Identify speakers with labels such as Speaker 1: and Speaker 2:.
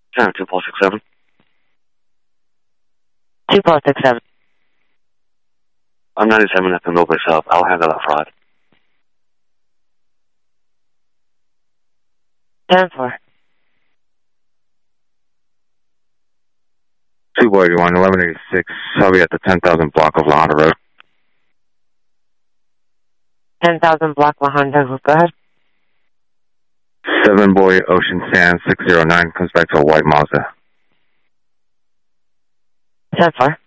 Speaker 1: 2-467.
Speaker 2: 2467.
Speaker 1: I'm 97 at the Millbrae South. I'll handle that fraud.
Speaker 2: 10-4.
Speaker 3: 281, 1186. I'll be at the 10,000 block of La Honda Road.
Speaker 2: 10,000 block La Honda. Go ahead.
Speaker 3: 7 Boy Ocean Sand 609 comes back to a white Mazda.
Speaker 2: 10-4.